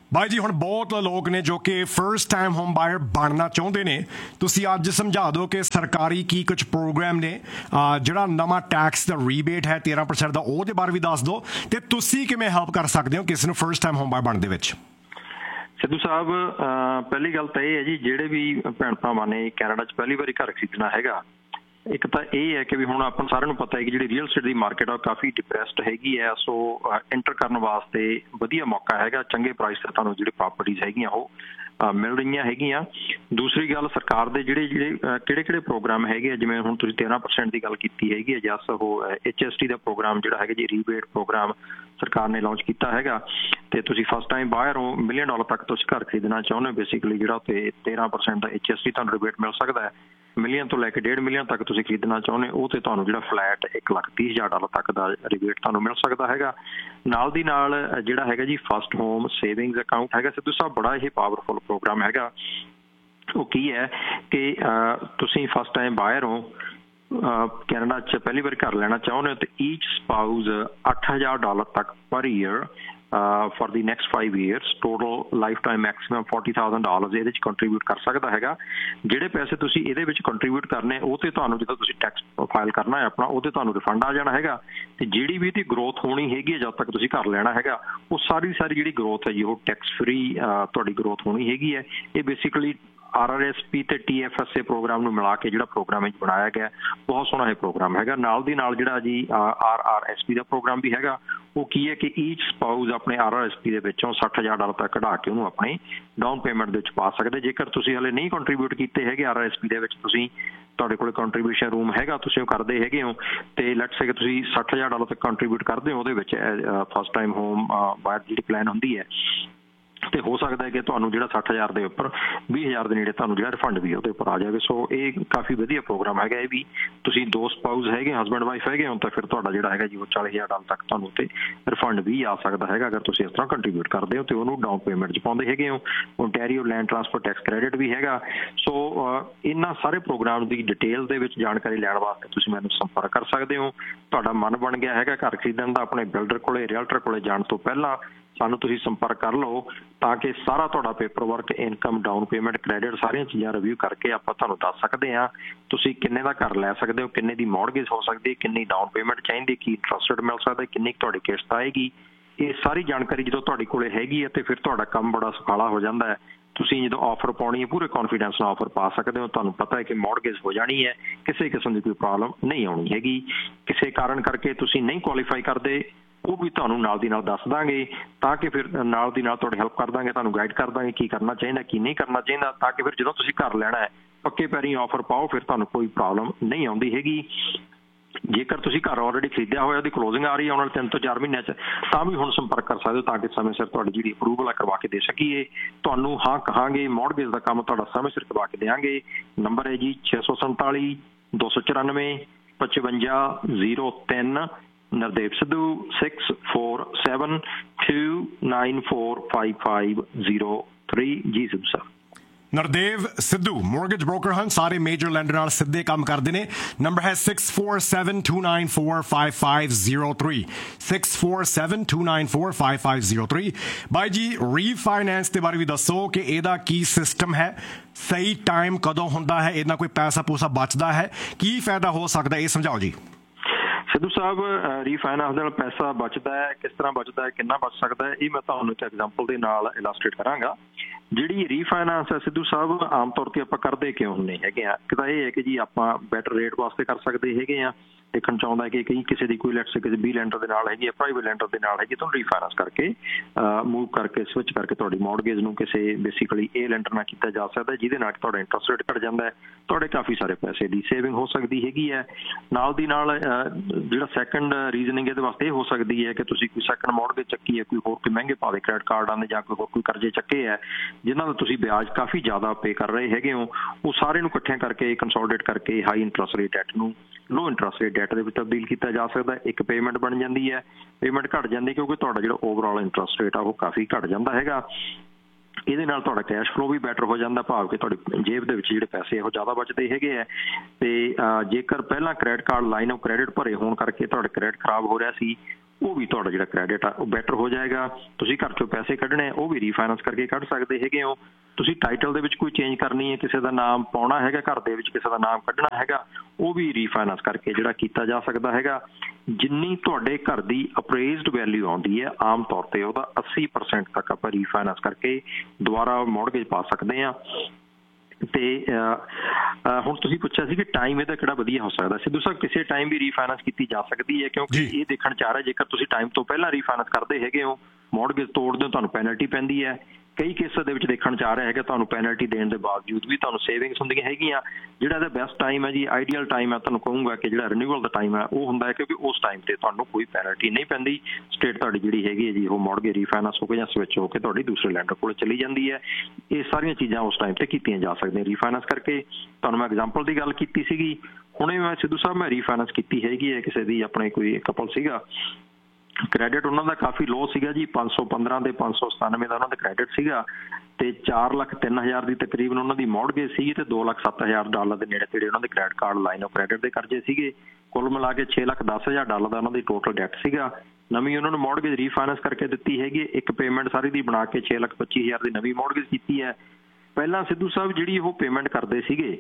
ਬਾਈ ਜੀ ਹੁਣ ਬਹੁਤ ਲੋਕ ਨੇ ਜੋ ਕਿ ਫਰਸਟ ਟਾਈਮ ਹੋਮ ਬਾਇਰ ਬਣਨਾ ਚਾਹੁੰਦੇ ਨੇ, ਤੁਸੀਂ ਅੱਜ ਸਮਝਾ ਦਿਓ ਕਿ ਸਰਕਾਰੀ ਕੀ ਕੁਝ ਪ੍ਰੋਗਰਾਮ ਨੇ, ਜਿਹੜਾ ਨਵਾਂ ਟੈਕਸ ਦਾ ਰੀਬੇਟ ਹੈ ਤੇਰਾਂ ਪਰਸੈਂਟ ਦਾ, ਉਹਦੇ ਬਾਰੇ ਵੀ ਦੱਸ ਦਿਓ, ਤੇ ਤੁਸੀਂ ਕਿਵੇਂ ਹੈਲਪ ਕਰ ਸਕਦੇ ਹੋ ਕਿਸੇ ਨੂੰ ਫਰਸਟ ਟਾਈਮ ਹੋਮ ਬਾਇਰ ਬਣਨ ਦੇ ਵਿੱਚ। ਸਿੱਧੂ ਸਾਹਿਬ, ਪਹਿਲੀ ਗੱਲ ਤਾਂ ਇਹ ਹੈ ਜੀ, ਜਿਹੜੇ ਵੀ ਭੈਣ ਭਰਾਵਾਂ ਨੇ ਕੈਨੇਡਾ 'ਚ ਪਹਿਲੀ ਵਾਰੀ ਘਰ ਖਰੀਦਣਾ ਹੈਗਾ, ਇੱਕ ਤਾਂ ਇਹ ਹੈ ਕਿ ਵੀ ਹੁਣ ਆਪਾਂ ਸਾਰਿਆਂ ਨੂੰ ਪਤਾ ਹੈ ਕਿ ਜਿਹੜੀ ਰੀਅਲ ਸਟੇਟ ਦੀ ਮਾਰਕੀਟ ਆ ਉਹ ਕਾਫੀ ਡਿਪਰੈਸਡ ਹੈਗੀ ਹੈ। ਸੋ ਐਂਟਰ ਕਰਨ ਵਾਸਤੇ ਵਧੀਆ ਮੌਕਾ ਹੈਗਾ, ਚੰਗੇ ਪ੍ਰਾਈਸ ਤੇ ਤੁਹਾਨੂੰ ਜਿਹੜੀ ਪ੍ਰਾਪਰਟੀਜ਼ ਹੈਗੀਆਂ ਉਹ ਮਿਲ ਰਹੀਆਂ ਹੈਗੀਆਂ। ਦੂਸਰੀ ਗੱਲ, ਸਰਕਾਰ ਦੇ ਜਿਹੜੇ ਜਿਹੜੇ ਕਿਹੜੇ ਕਿਹੜੇ ਪ੍ਰੋਗਰਾਮ ਹੈਗੇ ਆ, ਜਿਵੇਂ ਹੁਣ ਤੁਸੀਂ ਤੇਰਾਂ ਪਰਸੈਂਟ ਦੀ ਗੱਲ ਕੀਤੀ ਹੈਗੀ ਹੈ, ਜਸ ਉਹ ਐਚ ਐਸ ਟੀ ਦਾ ਪ੍ਰੋਗਰਾਮ ਜਿਹੜਾ ਹੈਗਾ ਜੀ, ਰੀਬੇਟ ਪ੍ਰੋਗਰਾਮ ਸਰਕਾਰ ਨੇ ਲਾਂਚ ਕੀਤਾ ਹੈਗਾ, ਤੇ ਤੁਸੀਂ ਫਸਟ ਟਾਈਮ ਬਾਹਰ ਹੋ, ਮਿਲੀਅਨ ਡਾਲਰ ਤੱਕ ਤੁਸੀਂ ਘਰ ਖਰੀਦਣਾ ਚਾਹੁੰਦੇ ਹੋ, ਬੇਸਿਕਲੀ ਜਿਹੜਾ ਉੱਥੇ ਤੇਰਾਂ ਪਰਸੈਂਟ ਦਾ ਐਚ ਐਸ ਟੀ ਤੁਹਾਨੂੰ ਰਿਬੇਟ ਮਿਲ ਸਕਦਾ ਹੈ। ਮਿਲੀਅਨ ਤੋਂ ਲੈ ਕੇ ਡੇਢ ਮਿਲੀਅਨ ਤੱਕ ਤੁਸੀਂ ਖਰੀਦਣਾ ਚਾਹੁੰਦੇ ਉਹ ਤੇ ਤੁਹਾਨੂੰ ਜਿਹੜਾ ਫਲੈਟ ਇੱਕ ਲੱਖ ਤੀਹ ਹਜ਼ਾਰ ਡਾਲਰ ਤੱਕ ਦਾ ਰਿਬੇਟ ਤੁਹਾਨੂੰ ਮਿਲ ਸਕਦਾ ਹੈਗਾ। ਨਾਲ ਦੀ ਨਾਲ ਜਿਹੜਾ ਹੈਗਾ ਜੀ ਫਸਟ ਹੋਮ ਸੇਵਿੰਗਸ ਅਕਾਊਂਟ ਹੈਗਾ ਸਿੱਧੂ ਸਾਹਿਬ, ਬੜਾ ਇਹ ਪਾਵਰਫੁਲ ਪ੍ਰੋਗਰਾਮ ਹੈਗਾ। ਉਹ ਕੀ ਹੈ ਕਿ ਤੁਸੀਂ ਫਸਟ ਟਾਈਮ ਬਾਇਰ ਹੋ, ਕੈਨੇਡਾ 'ਚ ਪਹਿਲੀ ਵਾਰ ਘਰ ਲੈਣਾ ਚਾਹੁੰਦੇ ਹੋ, ਤੇ ਈਚ ਸਪਾਊਜ਼ ਅੱਠ ਹਜ਼ਾਰ ਡਾਲਰ ਤੱਕ ਪਰ year for the next five years, total life time maximum forty thousand dollars ਇਹਦੇ 'ਚ ਕੰਟਰੀਬਿਊਟ ਕਰ ਸਕਦਾ ਹੈਗਾ। ਜਿਹੜੇ ਪੈਸੇ ਤੁਸੀਂ ਇਹਦੇ ਵਿੱਚ ਕੰਟਰੀਬਿਊਟ ਕਰਨੇ, ਉਹ ਤੇ ਤੁਹਾਨੂੰ ਜਦੋਂ ਤੁਸੀਂ ਟੈਕਸ ਫਾਈਲ ਕਰਨਾ ਹੈ ਆਪਣਾ, ਉਹਦੇ ਤੁਹਾਨੂੰ ਰਿਫੰਡ ਆ ਜਾਣਾ ਹੈਗਾ। ਤੇ ਜਿਹੜੀ ਵੀ ਇਹਦੀ ਗਰੋਥ ਹੋਣੀ ਹੈਗੀ ਹੈ ਜਦ ਤੱਕ ਤੁਸੀਂ ਘਰ ਲੈਣਾ ਹੈਗਾ, ਉਹ ਸਾਰੀ ਸਾਰੀ ਜਿਹੜੀ ਗਰੋਥ ਹੈ ਜੀ ਉਹ ਟੈਕਸ ਫਰੀ ਤੁਹਾਡੀ ਗਰੋਥ ਹੋਣੀ ਹੈਗੀ ਹੈ। ਇਹ basically R R S P ਤੇ T F S A programme ਨੂੰ ਮਿਲਾ ਕੇ ਜਿਹੜਾ ਪ੍ਰੋਗਰਾਮ ਇਹ ਬਣਾਇਆ ਗਿਆ, ਬਹੁਤ ਸੋਹਣਾ ਇਹ ਪ੍ਰੋਗਰਾਮ ਹੈਗਾ। ਨਾਲ ਦੀ ਨਾਲ ਜਿਹੜਾ ਜੀ ਆਰ ਆਰ ਐਸ ਪੀ ਦਾ ਪ੍ਰੋਗਰਾਮ ਵੀ ਹੈਗਾ, ਉਹ ਕੀ ਹੈ ਕਿ ਈਚ ਸਪਾਊਜ਼ ਆਪਣੇ ਆਰ ਆਰ ਐਸ ਪੀ ਦੇ ਵਿੱਚੋਂ ਸੱਠ ਹਜ਼ਾਰ ਡਾਲਰ ਤੱਕ ਕਢਾ ਕੇ ਉਹਨੂੰ ਆਪਣੀ ਡਾਊਨ ਪੇਮੈਂਟ ਦੇ ਵਿੱਚ ਪਾ ਸਕਦੇ। ਜੇਕਰ ਤੁਸੀਂ ਹਲੇ ਨਹੀਂ ਕੰਟਰੀਬਿਊਟ ਕੀਤੇ ਹੈਗੇ ਆਰ ਆਰ ਐਸ ਪੀ ਦੇ ਵਿੱਚ, ਤੁਸੀਂ ਤੁਹਾਡੇ ਕੋਲ ਕੰਟਰੀਬਿਊਸ਼ਨ ਰੂਮ ਹੈਗਾ, ਤੁਸੀਂ ਉਹ ਕਰਦੇ ਹੈਗੇ ਹੋ, ਤੇ ਲੈਟਸ ਸੇ ਕਿ ਤੁਸੀਂ ਸੱਠ ਹਜ਼ਾਰ ਡਾਲਰ ਤੱਕ ਕੰਟਰੀਬਿਊਟ ਕਰਦੇ ਹੋ ਉਹਦੇ ਵਿੱਚ ਫਸਟ ਟਾਈਮ ਹੋਮ ਬਾਇਰ ਜਿਹੜੀ ਪਲਾਨ ਹੁੰਦੀ ਹੈ, ਤੇ ਹੋ ਸਕਦਾ ਹੈ ਕਿ ਤੁਹਾਨੂੰ ਜਿਹੜਾ ਸੱਠ ਹਜ਼ਾਰ ਦੇ ਉੱਪਰ ਵੀਹ ਹਜ਼ਾਰ ਦੇ ਨੇੜੇ ਤੁਹਾਨੂੰ ਜਿਹੜਾ ਰਿਫੰਡ ਵੀ ਉਹਦੇ ਉੱਪਰ ਆ ਜਾਵੇ। ਸੋ ਇਹ ਕਾਫੀ ਵਧੀਆ ਪ੍ਰੋਗਰਾਮ ਹੈਗਾ। ਇਹ ਵੀ ਤੁਸੀਂ ਦੋ ਸਪਾਊਜ਼ ਹੈਗੇ, ਹਸਬੈਂਡ ਵਾਈਫ ਹੈਗੇ ਹੋ, ਤਾਂ ਫਿਰ ਤੁਹਾਡਾ ਜਿਹੜਾ ਹੈਗਾ ਜੀ ਉਹ ਚਾਲੀ ਹਜ਼ਾਰ ਡਾਲਰ ਤੱਕ ਤੁਹਾਨੂੰ ਤੇ ਰਿਫੰਡ ਵੀ ਆ ਸਕਦਾ ਹੈਗਾ, ਅਗਰ ਤੁਸੀਂ ਇਸ ਤਰ੍ਹਾਂ ਕੰਟਰੀਬਿਊਟ ਕਰਦੇ ਹੋ ਤੇ ਉਹਨੂੰ ਡਾਊਨ ਪੇਮੈਂਟ 'ਚ ਪਾਉਂਦੇ ਹੈਗੇ ਹੋ। Ontario land transfer tax credit ਵੀ ਹੈਗਾ। ਸੋ ਇਹਨਾਂ ਸਾਰੇ ਪ੍ਰੋਗਰਾਮ ਦੀ ਡਿਟੇਲ ਦੇ ਵਿੱਚ ਜਾਣਕਾਰੀ ਲੈਣ ਵਾਸਤੇ ਤੁਸੀਂ ਮੈਨੂੰ ਸੰਪਰਕ ਕਰ ਸਕਦੇ ਹੋ। ਤੁਹਾਡਾ ਮਨ ਬਣ ਗਿਆ ਹੈਗਾ ਘਰ ਖਰੀਦਣ ਦਾ, ਆਪਣੇ ਬਿਲਡਰ ਕੋਲੇ, ਰੀਅਲਟਰ ਕੋਲੇ ਜਾਣ ਤੋਂ ਪਹਿਲਾਂ ਸਾਨੂੰ ਤੁਸੀਂ ਸੰਪਰਕ ਕਰ ਲਓ, ਤਾਂ ਕਿ ਸਾਰਾ ਤੁਹਾਡਾ paper work, income, down payment, credit, ਸਾਰੀਆਂ ਚੀਜ਼ਾਂ ਰਿਵਿਊ ਕਰਕੇ ਆਪਾਂ ਤੁਹਾਨੂੰ ਦੱਸ ਸਕਦੇ ਹਾਂ ਤੁਸੀਂ ਕਿੰਨੇ ਦਾ ਘਰ ਲੈ ਸਕਦੇ ਹੋ, ਕਿੰਨੇ ਦੀ ਮੌਰਗੇਜ ਹੋ ਸਕਦੀ ਹੈ, ਕਿੰਨੀ ਡਾਊਨ ਪੇਮੈਂਟ ਚਾਹੀਦੀ, ਕੀ ਇੰਟਰਸਟ ਮਿਲ ਸਕਦਾ, ਕਿੰਨੀ ਤੁਹਾਡੀ ਕਿਸ਼ਤ ਆਏਗੀ। ਇਹ ਸਾਰੀ ਜਾਣਕਾਰੀ ਜਦੋਂ ਤੁਹਾਡੇ ਕੋਲੇ ਹੈਗੀ ਹੈ ਤੇ ਫਿਰ ਤੁਹਾਡਾ ਕੰਮ ਬੜਾ ਸੁਖਾਲਾ ਹੋ ਜਾਂਦਾ ਹੈ। ਤੁਸੀਂ ਜਦੋਂ ਆਫਰ ਪਾਉਣੀ ਹੈ ਪੂਰੇ ਕੌਨਫੀਡੈਂਸ ਨਾਲ ਆਫਰ ਪਾ ਸਕਦੇ ਹੋ। ਤੁਹਾਨੂੰ ਪਤਾ ਹੈ ਕਿ ਮੌਰਗੇਜ ਹੋ ਜਾਣੀ ਹੈ, ਕਿਸੇ ਕਿਸਮ ਦੀ ਕੋਈ ਪ੍ਰੋਬਲਮ ਨਹੀਂ ਆਉਣੀ ਹੈਗੀ। ਕਿਸੇ ਕਾਰਨ ਕਰਕੇ ਤੁਸੀਂ ਨਹੀਂ ਕੁਆਲੀਫਾਈ ਕਰਦੇ, ਉਹ ਵੀ ਤੁਹਾਨੂੰ ਨਾਲ ਦੀ ਨਾਲ ਦੱਸ ਦਾਂਗੇ, ਤਾਂ ਕਿ ਫਿਰ ਨਾਲ ਦੀ ਨਾਲ ਤੁਹਾਡੀ ਹੈਲਪ ਕਰ ਦਾਂਗੇ, ਤੁਹਾਨੂੰ ਗਾਈਡ ਕਰ ਦਾਂਗੇ ਕੀ ਕਰਨਾ ਚਾਹੀਦਾ, ਕੀ ਨਹੀਂ ਕਰਨਾ ਚਾਹੀਦਾ, ਤਾਂ ਕਿ ਫਿਰ ਜਦੋਂ ਤੁਸੀਂ ਘਰ ਲੈਣਾ ਹੈ ਪੱਕੇ ਪੈਰੀਂ ਆਫਰ ਪਾਓ, ਫਿਰ ਤੁਹਾਨੂੰ ਕੋਈ ਪ੍ਰੋਬਲਮ ਨਹੀਂ ਆਉਂਦੀ ਹੈਗੀ। ਜੇਕਰ ਤੁਸੀਂ ਘਰ ਆਲਰੇਡੀ ਖਰੀਦਿਆ ਹੋਇਆ, ਉਹਦੀ ਕਲੋਜ਼ਿੰਗ ਆ ਰਹੀ ਹੈ ਆਉਣ ਵਾਲੇ ਤਿੰਨ ਤੋਂ ਚਾਰ ਮਹੀਨਿਆਂ 'ਚ, ਤਾਂ ਵੀ ਹੁਣ ਸੰਪਰਕ ਕਰ ਸਕਦੇ ਹੋ, ਤਾਂ ਕਿ ਸਮੇਂ ਸਿਰ ਤੁਹਾਡੀ ਜਿਹੜੀ ਅਪਰੂਵਲ ਆ ਕਰਵਾ ਕੇ ਦੇ ਸਕੀਏ। ਤੁਹਾਨੂੰ ਹਾਂ ਕਹਾਂਗੇ, ਮੌਰਗੇਜ ਦਾ ਕੰਮ ਤੁਹਾਡਾ ਸਮੇਂ ਸਿਰ ਕਰਵਾ ਕੇ ਦੇਵਾਂਗੇ। ਨੰਬਰ ਹੈ ਜੀ ਛੇ ਸੌ ਸੰਤਾਲੀ ਦੋ ਸੌ ਚੁਰਾਨਵੇਂ ਪਚਵੰਜਾ ਜ਼ੀਰੋ ਤਿੰਨ। Nardev Sidhu six four seven to nine four five five zero three. ਜੀ ਸਿੱਧੂ ਸਾਹਿਬ। ਨਰਦੇਵ ਸਿੱਧੂ ਮੋਰਗੇਜ ਬ੍ਰੋਕਰ ਹਨ, ਸਾਰੇ ਮੇਜਰ ਲੈਂਡਰ ਨਾਲ ਸਿੱਧੇ ਕੰਮ ਕਰਦੇ ਨੇ। ਨੰਬਰ ਹੈ six four seven to nine four five five zero three, six four seven to nine four five five zero three. ਬਾਈ ਜੀ, ਰੀਫਾਈਨੈਂਸ ਦੇ ਬਾਰੇ ਵੀ ਦੱਸੋ ਕਿ ਇਹਦਾ ਕੀ ਸਿਸਟਮ ਹੈ, ਸਹੀ ਟਾਈਮ ਕਦੋਂ ਹੁੰਦਾ ਹੈ, ਇਹਦਾ ਕੋਈ ਪੈਸਾ ਪੂਸਾ ਬਚਦਾ ਹੈ, ਕੀ ਫਾਇਦਾ ਹੋ ਸਕਦਾ, ਇਹ ਸਮਝਾਓ ਜੀ। ਸਿੱਧੂ ਸਾਹਿਬ, ਰੀਫਾਈਨਾਂਸ ਦੇ ਨਾਲ ਪੈਸਾ ਬਚਦਾ ਹੈ, ਕਿਸ ਤਰ੍ਹਾਂ ਬਚਦਾ ਹੈ, ਕਿੰਨਾ ਬਚ ਸਕਦਾ ਹੈ, ਇਹ ਮੈਂ ਤੁਹਾਨੂੰ ਇੱਕ ਐਗਜ਼ਾਮਪਲ ਦੇ ਨਾਲ ਇਲਾਸਟ੍ਰੇਟ ਕਰਾਂਗਾ। ਜਿਹੜੀ ਰੀਫਾਈਨਾਂਸ ਹੈ ਸਿੱਧੂ ਸਾਹਿਬ, ਆਮ ਤੌਰ ਤੇ ਆਪਾਂ ਕਰਦੇ ਕਿਉਂ ਹੁੰਦੇ ਹੈਗੇ ਆ? ਇੱਕ ਤਾਂ ਇਹ ਹੈ ਕਿ ਜੀ ਆਪਾਂ ਬੈਟਰ ਰੇਟ ਵਾਸਤੇ ਕਰ ਸਕਦੇ ਹੈਗੇ ਆ। ਦੇਖਣ ਚ ਆਉਂਦਾ ਕਿ ਕਈ ਕਿਸੇ ਦੀ ਕੋਈ ਲੈਟਸ ਕਿਸੇ ਬੀ ਲੈਂਡਰ ਦੇ ਨਾਲ ਹੈਗੀ ਹੈ, ਪ੍ਰਾਈਵੇਟ ਲੈਂਡਰ ਦੇ ਨਾਲ ਹੈਗੀ, ਤੁਹਾਨੂੰ ਰੀਫਾਈਨਾਂਸ ਕਰਕੇ ਮੂਵ ਕਰਕੇ ਸਵਿਚ ਕਰਕੇ ਤੁਹਾਡੀ ਮੌਰਗੇਜ ਨੂੰ ਕਿਸੇ ਬੇਸਿਕਲੀ ਇਹ ਲੈਂਡਰ ਨਾਲ ਕੀਤਾ ਜਾ ਸਕਦਾ, ਜਿਹਦੇ ਨਾਲ ਤੁਹਾਡਾ ਇੰਟਰਸਟ ਰੇਟ ਘੱਟ ਜਾਂਦਾ ਹੈ, ਤੁਹਾਡੇ ਕਾਫੀ ਸਾਰੇ ਪੈਸੇ ਦੀ ਸੇਵਿੰਗ ਹੋ ਸਕਦੀ ਹੈਗੀ ਹੈ। ਨਾਲ ਦੀ ਨਾਲ ਜਿਹੜਾ ਸੈਕੰਡ ਰੀਜ਼ਨਿੰਗ ਇਹਦੇ ਵਾਸਤੇ ਇਹ ਹੋ ਸਕਦੀ ਹੈ ਕਿ ਤੁਸੀਂ ਕੋਈ ਸੈਕੰਡ ਮੌਰਗੇਜ ਚੱਕੀ ਹੈ, ਕੋਈ ਹੋਰ ਕੋਈ ਮਹਿੰਗੇ ਭਾਵੇਂ ਕ੍ਰੈਡਿਟ ਕਾਰਡਾਂ ਦੇ ਜਾਂ ਕੋਈ ਹੋਰ ਕੋਈ ਕਰਜ਼ੇ ਚੱਕੇ ਹੈ ਜਿਨ੍ਹਾਂ ਦਾ ਤੁਸੀਂ ਵਿਆਜ ਕਾਫੀ ਜ਼ਿਆਦਾ ਪੇ ਕਰ ਰਹੇ ਹੈਗੇ ਹੋ, ਉਹ ਸਾਰੇ ਨੂੰ ਇਕੱਠਿਆਂ ਕਰਕੇ ਕੰਸੋਲੀਡੇਟ ਕਰਕੇ ਹਾਈ ਇੰਟਰਸਟ ਰੇਟ ਡੈਟ ਨੂੰ ਲੋ ਇੰਟਰਸਟ ਰੇਟ ਡੈਟ ਦੇ ਵਿੱਚ ਤਬਦੀਲ ਕੀਤਾ ਜਾ ਸਕਦਾ। ਇੱਕ ਪੇਮੈਂਟ ਬਣ ਜਾਂਦੀ ਹੈ, ਪੇਮੈਂਟ ਘੱਟ ਜਾਂਦੀ ਕਿਉਂਕਿ ਤੁਹਾਡਾ ਜਿਹੜਾ ਓਵਰਆਲ ਇੰਟਰਸਟ ਰੇਟ ਆ ਉਹ ਕਾਫੀ ਘੱਟ ਜਾਂਦਾ ਹੈਗਾ। ਇਹਦੇ ਨਾਲ ਤੁਹਾਡਾ ਕੈਸ਼ ਫਲੋ ਵੀ ਬੈਟਰ ਹੋ ਜਾਂਦਾ, ਭਾਵ ਕਿ ਤੁਹਾਡੀ ਜੇਬ ਦੇ ਵਿੱਚ ਜਿਹੜੇ ਪੈਸੇ ਉਹ ਜ਼ਿਆਦਾ ਬਚਦੇ ਹੈਗੇ ਹੈ। ਤੇ ਜੇਕਰ ਪਹਿਲਾਂ credit card line of credit ਭਰੇ ਹੋਣ ਕਰਕੇ ਤੁਹਾਡਾ ਕ੍ਰੈਡਿਟ ਖਰਾਬ ਹੋ ਰਿਹਾ ਸੀ, ਉਹ ਵੀ ਤੁਹਾਡਾ ਜਿਹੜਾ ਕ੍ਰੈਡਿਟ ਆ ਉਹ ਬੈਟਰ ਹੋ ਜਾਏਗਾ। ਤੁਸੀਂ ਘਰ ਚੋਂ ਪੈਸੇ ਕੱਢਣੇ ਉਹ ਵੀ ਰੀਫਾਈਨੈਂਸ ਕਰਕੇ ਕੱਢ ਸਕਦੇ ਹੈਗੇ ਹੋ। ਤੁਸੀਂ ਟਾਈਟਲ ਦੇ ਵਿੱਚ ਕੋਈ ਚੇਂਜ ਕਰਨੀ ਹੈ, ਕਿਸੇ ਦਾ ਨਾਮ ਪਾਉਣਾ ਹੈਗਾ, ਘਰ ਦੇ ਵਿੱਚ ਕਿਸੇ ਦਾ ਨਾਮ ਕੱਢਣਾ ਹੈਗਾ, ਉਹ ਵੀ ਰੀਫਾਈਨੈਂਸ ਕਰਕੇ ਜਿਹੜਾ ਕੀਤਾ ਜਾ ਸਕਦਾ ਹੈਗਾ। ਜਿੰਨੀ ਤੁਹਾਡੇ ਘਰ ਦੀ ਅਪਰੇਜ਼ਡ ਵੈਲਿਊ ਆਉਂਦੀ ਹੈ ਆਮ ਤੌਰ 'ਤੇ ਉਹਦਾ ਅੱਸੀ ਪਰਸੈਂਟ ਤੱਕ ਆਪਾਂ ਰੀਫਾਈਨੈਂਸ ਕਰਕੇ ਦੁਬਾਰਾ ਮੌਰਗੇਜ ਪਾ ਸਕਦੇ ਹਾਂ। ਤੇ ਹੁਣ ਤੁਸੀਂ ਪੁੱਛਿਆ ਸੀ ਕਿ ਟਾਈਮ ਇਹਦਾ ਕਿਹੜਾ ਵਧੀਆ ਹੋ ਸਕਦਾ। ਸਿੱਧੂ ਸਾਹਿਬ ਕਿਸੇ ਟਾਈਮ ਵੀ ਰੀਫਾਈਨੈਂਸ ਕੀਤੀ ਜਾ ਸਕਦੀ ਹੈ, ਕਿਉਂਕਿ ਇਹ ਦੇਖਣ ਚ ਆ ਰਿਹਾ ਜੇਕਰ ਤੁਸੀਂ ਟਾਈਮ ਤੋਂ ਪਹਿਲਾਂ ਰੀਫਾਈਨੈਂਸ ਕਰਦੇ ਹੈਗੇ ਹੋ, ਮੌਰਗੇਜ ਤੋੜਦੇ ਹੋ, ਤੁਹਾਨੂੰ ਪੈਨਲਟੀ ਪੈਂਦੀ ਹੈ। ਕਈ ਕੇਸਾਂ ਦੇ ਵਿੱਚ ਦੇਖਣ ਚ ਆ ਰਿਹਾ ਹੈਗਾ ਤੁਹਾਨੂੰ ਪੈਨਲਟੀ ਦੇਣ ਦੇ ਬਾਵਜੂਦ ਵੀ ਤੁਹਾਨੂੰ ਸੇਵਿੰਗਸ ਹੁੰਦੀਆਂ ਹੈਗੀਆਂ। ਜਿਹੜਾ ਇਹਦਾ ਬੈਸਟ ਟਾਈਮ ਹੈ ਜੀ, ਆਈਡੀਅਲ ਟਾਈਮ ਹੈ, ਤੁਹਾਨੂੰ ਕਹੂੰਗਾ ਕਿ ਜਿਹੜਾ ਰਿਨਿਊਅਲ ਦਾ ਟਾਈਮ ਹੈ ਉਹ ਹੁੰਦਾ ਹੈ, ਕਿਉਂਕਿ ਉਸ ਟਾਈਮ ਤੇ ਤੁਹਾਨੂੰ ਕੋਈ ਪੈਨਲਟੀ ਨਹੀਂ ਪੈਂਦੀ। ਸਟੇਟ ਤੁਹਾਡੀ ਜਿਹੜੀ ਹੈਗੀ ਹੈ ਜੀ ਉਹ ਮੌਰਗੇਜ ਰੀਫਾਈਨੈਂਸ ਹੋ ਕੇ ਜਾਂ ਸਵਿਚ ਹੋ ਕੇ ਤੁਹਾਡੀ ਦੂਸਰੇ ਲੈਂਡਰ ਕੋਲ ਚਲੀ ਜਾਂਦੀ ਹੈ। ਇਹ ਸਾਰੀਆਂ ਚੀਜ਼ਾਂ ਉਸ ਟਾਈਮ ਤੇ ਕੀਤੀਆਂ ਜਾ ਸਕਦੀਆਂ ਰੀਫਾਈਨੈਂਸ ਕਰਕੇ। ਤੁਹਾਨੂੰ ਮੈਂ ਐਗਜ਼ਾਮਪਲ ਦੀ ਗੱਲ ਕੀਤੀ ਸੀਗੀ, ਹੁਣੇ ਮੈਂ ਸਿੱਧੂ ਸਾਹਿਬ ਮੈਂ ਰੀਫਾਈਨੈਂਸ ਕੀਤੀ ਹੈਗੀ ਹੈ ਕਿਸੇ ਦੀ, ਆਪਣੇ ਕੋਈ ਕਪਲ ਸੀਗਾ, ਕ੍ਰੈਡਿਟ ਉਹਨਾਂ ਦਾ ਕਾਫੀ ਲੋ ਸੀਗਾ ਜੀ, ਪੰਜ ਸੌ ਪੰਦਰਾਂ ਤੇ ਪੰਜ ਸੌ ਸਤਾਨਵੇਂ ਦਾ ਉਹਨਾਂ ਦਾ ਕ੍ਰੈਡਿਟ ਸੀਗਾ ਤੇ ਚਾਰ ਲੱਖ ਤਿੰਨ ਹਜ਼ਾਰ ਦੀ ਤਕਰੀਬਨ ਉਹਨਾਂ ਦੀ ਮੌਰਗੇਜ ਸੀਗੀ ਤੇ ਦੋ ਲੱਖ ਸੱਤ ਹਜ਼ਾਰ ਡਾਲਰ ਦੇ ਨੇੜੇ ਤੇੜੇ ਉਹਨਾਂ ਦੇ credit card line of credit ਦੇ ਕਰਜ਼ੇ ਸੀਗੇ। ਕੁੱਲ ਮਿਲਾ ਕੇ ਛੇ ਲੱਖ ਦਸ ਹਜ਼ਾਰ ਡਾਲਰ ਦਾ ਉਹਨਾਂ ਦੀ ਟੋਟਲ ਡੈਟ ਸੀਗਾ। ਨਵੀਂ ਉਹਨਾਂ ਨੂੰ ਮੌਰਗੇਜ ਰੀਫਾਈਨੈਂਸ ਕਰਕੇ ਦਿੱਤੀ ਹੈਗੀ, ਇੱਕ ਪੇਮੈਂਟ ਸਾਰੀ ਦੀ ਬਣਾ ਕੇ ਛੇ ਲੱਖ ਪੱਚੀ ਹਜ਼ਾਰ ਦੀ ਨਵੀਂ ਮੌਰਗੇਜ ਕੀਤੀ ਹੈ। ਪਹਿਲਾਂ ਸਿੱਧੂ ਸਾਹਿਬ ਜਿਹੜੀ ਉਹ ਪੇਮੈਂਟ ਕਰਦੇ ਸੀਗੇ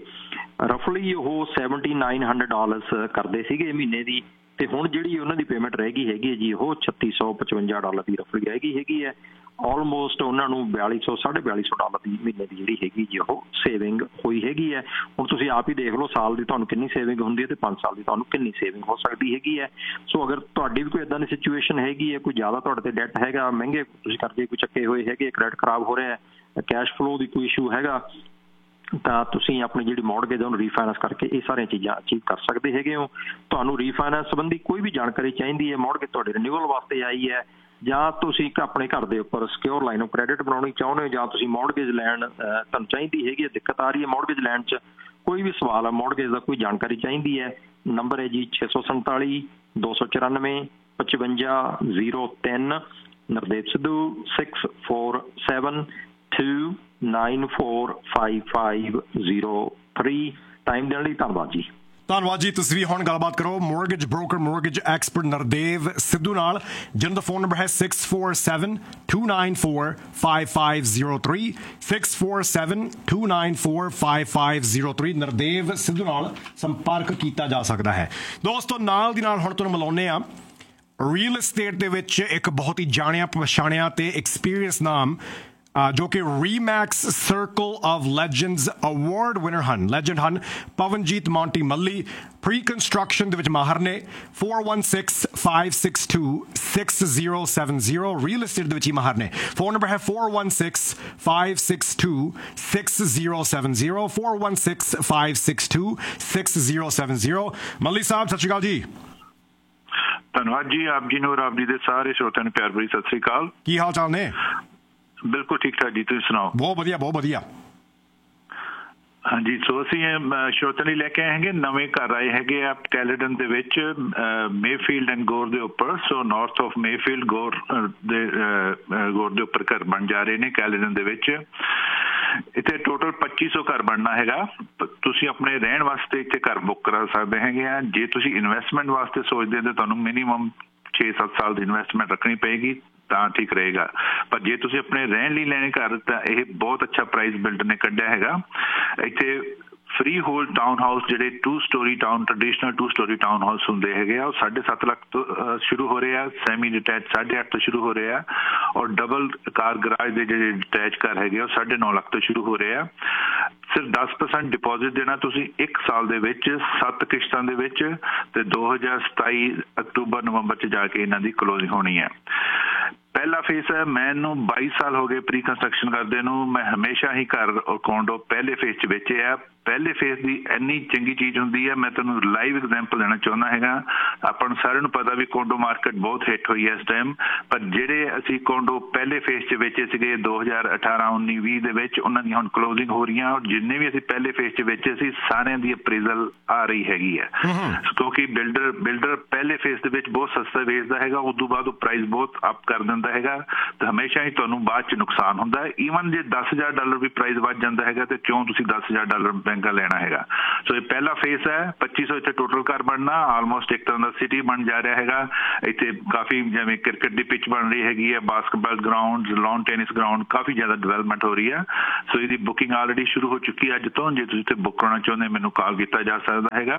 ਰਫਲੀ ਉਹ ਸੈਵਨਟੀ ਨਾਈਨ ਹੰਡਰਡ ਡਾਲਰਸ ਕਰਦੇ ਸੀਗੇ ਮਹੀਨੇ ਦੀ, ਤੇ ਹੁਣ ਜਿਹੜੀ ਉਹਨਾਂ ਦੀ ਪੇਮੈਂਟ ਰਹਿ ਗਈ ਹੈਗੀ ਹੈ ਜੀ ਉਹ ਛੱਤੀ ਸੌ ਪਚਵੰਜਾ ਡਾਲਰ ਦੀ ਰਫਲੀ ਰਹਿ ਗਈ ਹੈਗੀ ਹੈ। ਆਲਮੋਸਟ ਉਹਨਾਂ ਨੂੰ ਬਿਆਲੀ ਸੌ ਸਾਢੇ ਬਿਆਲੀ ਸੌ ਡਾਲਰ ਦੀ ਮਹੀਨੇ ਦੀ ਜਿਹੜੀ ਹੈਗੀ ਜੀ ਉਹ ਸੇਵਿੰਗ ਹੋਈ ਹੈਗੀ ਹੈ। ਹੁਣ ਤੁਸੀਂ ਆਪ ਹੀ ਦੇਖ ਲਓ ਸਾਲ ਦੀ ਤੁਹਾਨੂੰ ਕਿੰਨੀ ਸੇਵਿੰਗ ਹੁੰਦੀ ਹੈ ਤੇ ਪੰਜ ਸਾਲ ਦੀ ਤੁਹਾਨੂੰ ਕਿੰਨੀ ਸੇਵਿੰਗ ਹੋ ਸਕਦੀ ਹੈਗੀ ਹੈ। ਸੋ ਅਗਰ ਤੁਹਾਡੀ ਵੀ ਕੋਈ ਇੱਦਾਂ ਦੀ ਸਿਚੁਏਸ਼ਨ ਹੈਗੀ ਹੈ, ਕੋਈ ਜ਼ਿਆਦਾ ਤੁਹਾਡੇ ਤੇ ਡੈਟ ਹੈਗਾ, ਮਹਿੰਗੇ ਤੁਸੀਂ ਕਰਜ਼ੇ ਕੋਈ ਚੱਕੇ ਹੋਏ ਹੈਗੇ, ਕ੍ਰੈਡਿਟ ਖਰਾਬ ਹੋ ਰਿਹਾ, ਕੈਸ਼ ਫਲੋ ਦੀ ਕੋਈ ਇਸ਼ੂ ਹੈਗਾ, ਤਾਂ ਤੁਸੀਂ ਆਪਣੀ ਜਿਹੜੀ ਮੌਰਗੇਜ ਉਹਨੂੰ ਰੀਫਾਈਨੈਂਸ ਕਰਕੇ ਇਹ ਸਾਰੀਆਂ ਚੀਜ਼ਾਂ ਅਚੀਵ ਕਰ ਸਕਦੇ ਹੈਗੇ ਹੋ। ਤੁਹਾਨੂੰ ਰੀਫਾਈਨੈਂਸ ਸੰਬੰਧੀ ਕੋਈ ਵੀ ਜਾਣਕਾਰੀ ਚਾਹੀਦੀ ਹੈ, ਮੌਰਗੇਜ ਤੁਹਾਡੇ ਰਿਨਿਊਅਲ ਵਾਸਤੇ ਆਈ ਹੈ, ਜਾਂ ਤੁਸੀਂ ਆਪਣੇ ਘਰ ਦੇ ਉੱਪਰ ਸਿਕਿਉਰ ਲਾਈਨ ਆਫ ਕ੍ਰੈਡਿਟ ਬਣਾਉਣੀ ਚਾਹੁੰਦੇ ਹੋ, ਜਾਂ ਤੁਸੀਂ ਮੌਰਗੇਜ ਲੈਣ ਤੁਹਾਨੂੰ ਚਾਹੀਦੀ ਹੈਗੀ ਹੈ, ਦਿੱਕਤ ਆ ਰਹੀ ਹੈ ਮੌਰਗੇਜ ਲੈਣ 'ਚ, ਕੋਈ ਵੀ ਸਵਾਲ ਹੈ ਮੌਰਗੇਜ ਦਾ, ਕੋਈ ਜਾਣਕਾਰੀ ਚਾਹੀਦੀ ਹੈ, ਨੰਬਰ ਹੈ ਜੀ ਛੇ ਸੌ ਸੰਤਾਲੀ ਦੋ ਸੌ ਚੁਰਾਨਵੇਂ ਪਚਵੰਜਾ ਜ਼ੀਰੋ ਤਿੰਨ, Nardev Sidhu six four seven to nine four five five zero three. Time ਦੇਣ ਲਈ ਧੰਨਵਾਦ ਜੀ। ਧੰਨਵਾਦ ਜੀ। ਤੁਸੀਂ ਵੀ ਹੁਣ ਗੱਲਬਾਤ ਕਰੋ mortgage broker mortgage expert Nardev Sidhu ਨਾਲ, ਜਿਹਨਾਂ ਦਾ ਫੋਨ ਨੰਬਰ ਹੈ six four seven to nine four five five zero three, six four seven to nine four five five zero three. Nardev Sidhu ਨਾਲ ਸੰਪਰਕ ਕੀਤਾ ਜਾ ਸਕਦਾ ਹੈ। ਦੋਸਤੋ ਨਾਲ ਦੀ ਨਾਲ ਹੁਣ ਤੁਹਾਨੂੰ ਮਿਲਾਉਂਦੇ ਆ ਰੀਅਲ estate ਦੇ ਵਿੱਚ ਇੱਕ ਬਹੁਤ ਹੀ ਜਾਣਿਆ ਪਛਾਣਿਆ ਤੇ ਐਕਸਪੀਰੀਅੰਸ ਨਾਮ ਜੋ ਕਿ ਰੀਮੈਕਸ circle of legends award winner ਹਨ। ਲੈਜੈਂਡ ਹਨ ਪਵਨਜੀਤ ਮੌਂਟੀ ਮੱਲੀ, ਪ੍ਰੀ ਕੰਸਟਰਕਸ਼ਨ ਦੇ ਵਿੱਚ ਮਾਹਰ ਨੇ। four one six five six two six zero seven zero real estate ਦੇ ਵਿੱਚ ਹੀ ਮਾਹਰ ਨੇ। ਫੋਨ ਨੰਬਰ ਹੈ four one six five six two six zero seven zero four one six five six two six zero seven zero। ਮੱਲੀ ਸਾਹਿਬ ਸਤਿ ਸ਼੍ਰੀ ਅਕਾਲ ਜੀ। ਧੰਨਵਾਦ ਜੀ ਆਪ ਜੀ ਨੂੰ, ਆਪ ਜੀ ਦੇ ਸਾਰੇ ਸਰੋਤਿਆਂ ਨੂੰ ਪਿਆਰ ਭਰੀ ਸਤਿ ਸ਼੍ਰੀ ਅਕਾਲ। ਕੀ ਹਾਲ ਚਾਲ ਨੇ? ਬਿਲਕੁਲ ਠੀਕ ਠਾਕ ਜੀ, ਤੁਸੀਂ ਸੁਣਾਓ? ਬਹੁਤ ਵਧੀਆ ਬਹੁਤ ਵਧੀਆ। ਹਾਂਜੀ, ਸੋ ਅਸੀਂ ਸਰੋਤਿਆਂ ਲਈ ਲੈ ਕੇ ਆਏ ਹੈਗੇ ਨਵੇਂ ਘਰ ਆਏ ਹੈਗੇ ਆ ਕੈਲੇਡਨ ਦੇ ਵਿੱਚ, ਮੇਫੀਲਡ ਐਂਡ ਗੋਰ ਦੇ ਉੱਪਰ। ਸੋ ਨਾਰਥ ਆਫ ਮੇਫੀਲਡ ਗੋਰ ਦੇ ਗੋਰ ਦੇ ਉੱਪਰ ਘਰ ਬਣ ਜਾ ਰਹੇ ਨੇ ਕੈਲੇਡਨ ਦੇ ਵਿੱਚ। ਇੱਥੇ ਟੋਟਲ ਪੱਚੀ ਸੌ ਘਰ ਬਣਨਾ ਹੈਗਾ। ਤੁਸੀਂ ਆਪਣੇ ਰਹਿਣ ਵਾਸਤੇ ਇੱਥੇ ਘਰ ਬੁੱਕ ਕਰਾ ਸਕਦੇ ਹੈਗੇ ਆ। ਜੇ ਤੁਸੀਂ ਇਨਵੈਸਟਮੈਂਟ ਵਾਸਤੇ ਸੋਚਦੇ ਹੋ ਤਾਂ ਤੁਹਾਨੂੰ ਮਿਨੀਮਮ ਛੇ ਸੱਤ ਸਾਲ ਦੀ ਇਨਵੈਸਟਮੈਂਟ ਰੱਖਣੀ ਪਏਗੀ ਤਾਂ ਠੀਕ ਰਹੇਗਾ। ਪਰ ਜੇ ਤੁਸੀਂ ਆਪਣੇ ਰਹਿਣ ਲਈ ਲੈਣੇ ਘਰ ਤਾਂ ਇਹ ਬਹੁਤ ਅੱਛਾ ਪ੍ਰਾਈਸ ਬਿਲਡਰ ਨੇ ਕੱਢਿਆ ਹੈਗਾ। ਇੱਥੇ ਫਰੀ ਹੋਲਡ ਟਾਊਨ ਹਾਊਸ ਜਿਹੜੇ to story town traditional to story town house ਹੁੰਦੇ ਹੈਗੇ ਆ ਉਹ ਸਾਢੇ ਸੱਤ ਲੱਖ ਤੋਂ ਸ਼ੁਰੂ ਹੋ ਰਹੇ ਆ, ਸੈਮੀ ਡਿਟੈਚ ਸਾਢੇ ਅੱਠ ਤੋਂ ਸ਼ੁਰੂ ਹੋ ਰਹੇ ਆ, ਔਰ ਡਬਲ ਕਾਰ ਗਰਾਜ ਦੇ ਜਿਹੜੇ ਡਿਟੈਚ ਘਰ ਹੈਗੇ ਉਹ ਸਾਢੇ ਨੌ ਲੱਖ ਤੋਂ ਸ਼ੁਰੂ ਹੋ ਰਹੇ ਆ। ਸਿਰਫ ਦਸ ਪਰਸੈਂਟ ਡਿਪੋਜ਼ਿਟ ਦੇਣਾ ਤੁਸੀਂ ਇੱਕ ਸਾਲ ਦੇ ਵਿੱਚ ਸੱਤ ਕਿਸ਼ਤਾਂ ਦੇ ਵਿੱਚ, ਤੇ ਦੋ ਹਜ਼ਾਰ ਸਤਾਈ ਅਕਤੂਬਰ ਨਵੰਬਰ 'ਚ ਜਾ ਕੇ ਇਹਨਾਂ ਦੀ ਕਲੋਜ਼ਿੰਗ ਹੋਣੀ ਹੈ। ਪਹਿਲਾ ਫੇਸ ਹੈ, ਮੈਨੂੰ ਬਾਈ ਸਾਲ ਹੋ ਗਏ ਪ੍ਰੀ ਕੰਸਟਰਕਸ਼ਨ ਕਰਦੇ ਨੂੰ। ਮੈਂ ਹਮੇਸ਼ਾ ਹੀ ਘਰ ਔਰ ਕੋਂਡੋ ਪਹਿਲੇ ਫੇਸ 'ਚ ਵੇਚੇ ਆ। ਪਹਿਲੇ ਫੇਸ ਦੀ ਇੰਨੀ ਚੰਗੀ ਚੀਜ਼ ਹੁੰਦੀ ਹੈ, ਮੈਂ ਤੁਹਾਨੂੰ ਲਾਈਵ ਐਗਜ਼ਾਮਪਲ ਦੇਣਾ ਚਾਹੁੰਦਾ ਹੈਗਾ। ਆਪਾਂ ਨੂੰ ਸਾਰਿਆਂ ਨੂੰ ਪਤਾ ਵੀ ਕੋਂਡੋ ਮਾਰਕੀਟ ਬਹੁਤ ਹਿੱਟ ਹੋਈ ਹੈ ਇਸ ਟਾਈਮ, ਪਰ ਜਿਹੜੇ ਅਸੀਂ ਕੋਂਡੋ ਪਹਿਲੇ ਫੇਸ 'ਚ ਵੇਚੇ ਸੀਗੇ ਦੋ ਹਜ਼ਾਰ ਅਠਾਰਾਂ ਉੱਨੀ ਵੀਹ ਦੇ ਵਿੱਚ, ਉਹਨਾਂ ਦੀਆਂ ਹੁਣ ਕਲੋਜ਼ਿੰਗ ਹੋ ਰਹੀਆਂ। ਔਰ ਜਿੰਨੇ ਵੀ ਅਸੀਂ ਪਹਿਲੇ ਫੇਸ 'ਚ ਵੇਚੇ ਸੀ ਸਾਰਿਆਂ ਦੀ ਅਪਰੇਜ਼ਲ ਆ ਰਹੀ ਹੈਗੀ ਹੈ, ਕਿਉਂਕਿ ਬਿਲਡਰ ਬਿਲਡਰ ਪਹਿਲੇ ਫੇਸ ਦੇ ਵਿੱਚ ਬਹੁਤ ਸਸਤਾ ਵੇਚਦਾ ਹੈਗਾ, ਉਸ ਤੋਂ ਬਾਅਦ ਉਹ ਪ੍ਰਾਈਸ ਬਹੁਤ ਅਪ ਕਰ ਦਿੰਦਾ ਹੈਗਾ ਤੇ ਹਮੇਸ਼ਾ ਹੀ ਤੁਹਾਨੂੰ ਬਾਅਦ 'ਚ ਨੁਕਸਾਨ ਹੁੰਦਾ ਹੈ। ਈਵਨ ਜੇ ਦਸ ਹਜ਼ਾਰ ਡਾਲਰ ਵੀ ਪ੍ਰਾਈਸ ਵੱਧ ਜਾਂਦਾ ਹੈਗਾ ਤੇ ਕਿਉਂ ਤੁਸੀਂ ਦਸ ਹਜ਼ਾਰ ਡਾਲਰ ਬੈਂਕ ਚੰਗਾ ਲੈਣਾ ਹੈਗਾ। ਸੋ ਇਹ ਪਹਿਲਾ ਫੇਸ ਹੈ। ਪੱਚੀ ਸੌ ਇੱਥੇ ਟੋਟਲ ਘਰ ਬਣਨਾ, ਆਲਮੋਸਟ ਇੱਕ ਤਰ੍ਹਾਂ ਦਾ ਸਿਟੀ ਬਣ ਜਾ ਰਿਹਾ ਹੈਗਾ। ਇੱਥੇ ਕਾਫੀ ਜਿਵੇਂ ਕ੍ਰਿਕਟ ਦੀ ਪਿੱਚ ਬਣ ਰਹੀ ਹੈਗੀ ਹੈ, basketball ground, lawn tennis ground, ਕਾਫੀ ਜ਼ਿਆਦਾ ਡਿਵੈਲਪਮੈਂਟ ਹੋ ਰਹੀ ਹੈ। ਸੋ ਇਹਦੀ ਬੁਕਿੰਗ ਆਲਰੇਡੀ ਸ਼ੁਰੂ ਹੋ ਚੁੱਕੀ ਹੈ ਅੱਜ ਤੋਂ। ਜੇ ਤੁਸੀਂ ਇੱਥੇ ਬੁੱਕ ਕਰਾਉਣਾ ਚਾਹੁੰਦੇ ਮੈਨੂੰ ਕਾਲ ਕੀਤਾ ਜਾ ਸਕਦਾ ਹੈਗਾ।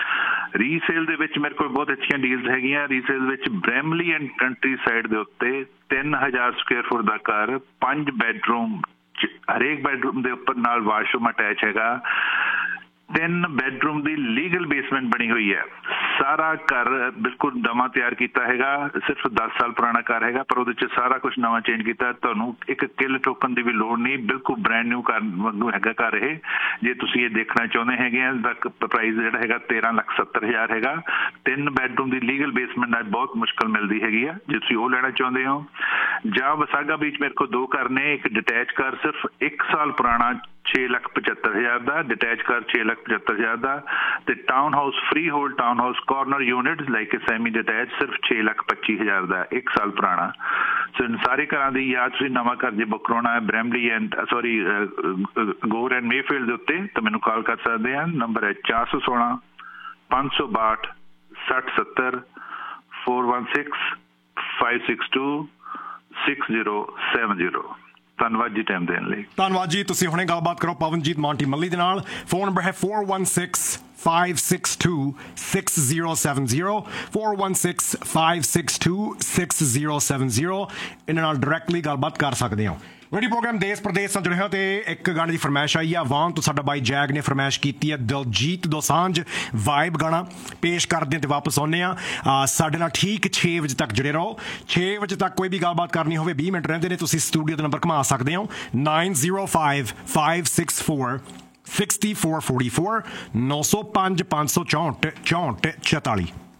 ਰੀਸੇਲ ਦੇ ਵਿੱਚ ਮੇਰੇ ਕੋਲ ਬਹੁਤ ਅੱਛੀਆਂ ਡੀਲਸ ਹੈਗੀਆਂ। ਰੀਸੇਲ ਵਿੱਚ ਬ੍ਰੈਮਲੀ ਐਂਡ ਕੰਟਰੀ ਸਾਈਡ ਦੇ ਉੱਤੇ ਤਿੰਨ ਹਜ਼ਾਰ ਸਕੁਅਰ ਫੁੱਟ ਦਾ ਘਰ, ਪੰਜ ਬੈਡਰੂਮ, ਹਰੇਕ ਬੈਡਰੂਮ ਦੇ ਉੱਪਰ ਨਾਲ ਵਾਸ਼ਰੂਮ ਅਟੈਚ ਹੈਗਾ, ਤਿੰਨ ਬੈਡਰੂਮ ਦੀ ਲੀਗਲ ਬੇਸਮੈਂਟ ਬਣੀ ਹੋਈ ਹੈ। ਸਾਰਾ ਘਰ ਬਿਲਕੁਲ ਨਵਾਂ ਤਿਆਰ ਕੀਤਾ ਹੈਗਾ। ਸਿਰਫ ਦਸ ਸਾਲ ਪੁਰਾਣਾ ਘਰ ਹੈਗਾ ਪਰ ਉਹਦੇ 'ਚ ਸਾਰਾ ਕੁਛ ਨਵਾਂ ਚੇਂਜ ਕੀਤਾ। ਤੁਹਾਨੂੰ ਇੱਕ ਕਿੱਲ ਠੋਕਣ ਦੀ ਵੀ ਲੋੜ ਨਹੀਂ, ਬਿਲਕੁਲ ਬ੍ਰੈਂਡ ਨਿਊ ਘਰ ਵਾਂਗੂ ਹੈਗਾ ਘਰ ਇਹ। ਜੇ ਤੁਸੀਂ ਇਹ ਦੇਖਣਾ ਚਾਹੁੰਦੇ ਹੈਗੇ ਆ ਤਾਂ ਪ੍ਰਾਈਸ ਜਿਹੜਾ ਹੈਗਾ ਤੇਰਾਂ ਲੱਖ ਸੱਤਰ ਹਜ਼ਾਰ ਹੈਗਾ। ਤਿੰਨ ਬੈਡਰੂਮ ਦੀ ਲੀਗਲ ਬੇਸਮੈਂਟ ਅੱਜ ਬਹੁਤ ਮੁਸ਼ਕਲ ਮਿਲਦੀ ਹੈਗੀ ਆ। ਜੇ ਤੁਸੀਂ ਉਹ ਲੈਣਾ ਚਾਹੁੰਦੇ ਹੋ ਜਾਂ ਵਸਾਗਾ ਬੀਚ ਮੇਰੇ ਕੋਲ ਦੋ ਘਰ ਨੇ। ਇੱਕ ਡਿਟੈਚ ਘਰ ਸਿਰਫ ਇੱਕ ਸਾਲ ਪੁਰਾਣਾ ਛੇ ਲੱਖ ਪਚੱਤਰ ਹਜ਼ਾਰ ਦਾ, ਡਿਟੈਚ ਘਰ ਛੇ ਲੱਖ ਪਚੱਤਰ ਹਜ਼ਾਰ ਦਾ, ਤੇ town house free hold town house corner unit like semi detach ਸਿਰਫ ਛੇ ਲੱਖ ਪੱਚੀ ਹਜ਼ਾਰ ਦਾ, ਇੱਕ ਸਾਲ ਪੁਰਾਣਾ। ਸੋ ਇਨ ਸਾਰੇ ਘਰਾਂ ਦੀ ਜਾਂ ਤੁਸੀਂ ਨਵਾਂ ਘਰ ਜੇ ਬੁੱਕ ਕਰਾਉਣਾ ਹੈ Bramley and sorry Ghor and Mayfield ਦੇ ਉੱਤੇ ਤਾਂ ਮੈਨੂੰ ਕਾਲ ਕਰ ਸਕਦੇ ਹਨ। ਨੰਬਰ ਹੈ ਚਾਰ ਸੌ ਸੋਲਾਂ ਪੰਜ ਸੌ ਬਾਹਠ ਸੱਠ ਸੱਤਰ four one six five six two six zero seven zero. ਧੰਨਵਾਦ ਜੀ ਟਾਈਮ ਦੇਣ ਲਈ। ਧੰਨਵਾਦ ਜੀ। ਤੁਸੀਂ ਹੁਣੇ ਗੱਲਬਾਤ ਕਰੋ ਪਵਨਜੀਤ ਮੌਂਟੀ ਮੱਲੀ ਦੇ ਨਾਲ। ਫੋਨ ਨੰਬਰ ਹੈ four one six five six two six zero seven zero four one six five six two six zero seven zero। ਇਹਨਾਂ ਨਾਲ ਡਾਇਰੈਕਟਲੀ ਗੱਲਬਾਤ ਕਰ ਸਕਦੇ ਹੋ। ਰੇਡੀਓ ਪ੍ਰੋਗਰਾਮ ਦੇਸ਼ ਪ੍ਰਦੇਸ਼ ਨਾਲ ਜੁੜੇ ਹੋ ਤੇ ਇੱਕ ਗਾਣੇ ਦੀ ਫਰਮਾਇਸ਼ ਆਈ ਆ ਵਾਨ ਤੋਂ। ਸਾਡਾ ਬਾਈ ਜੈਗ ਨੇ ਫਰਮਾਇਸ਼ ਕੀਤੀ ਹੈ ਦਿਲਜੀਤ ਦੋਸਾਂਝ ਵਾਈਬ ਗਾਣਾ ਪੇਸ਼ ਕਰਦੇ ਤੇ ਵਾਪਸ ਆਉਂਦੇ ਆ। ਸਾਡੇ ਨਾਲ ਠੀਕ ਛੇ ਵਜੇ ਤੱਕ ਜੁੜੇ ਰਹੋ। ਛੇ ਵਜੇ ਤੱਕ ਕੋਈ ਵੀ ਗੱਲਬਾਤ ਕਰਨੀ ਹੋਵੇ ਵੀਹ ਮਿੰਟ ਰਹਿੰਦੇ ਨੇ। ਤੁਸੀਂ ਸਟੂਡੀਓ ਦਾ ਨੰਬਰ ਘੁਮਾ ਸਕਦੇ ਹੋ nine zero five five six four six four four four ਨੌ ਸੌ ਪੰਜ ਪੰਜ ਸੌ ਚੌਂਹਠ ਚੌਂਹਠ ਚੁਤਾਲੀ।